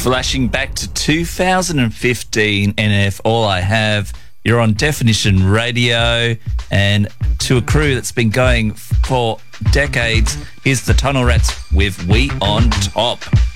Flashing back to 2015, NF, All I Have. You're on Definition Radio, and to a crew that's been going for decades, here's the Tunnel Rats with We on Top.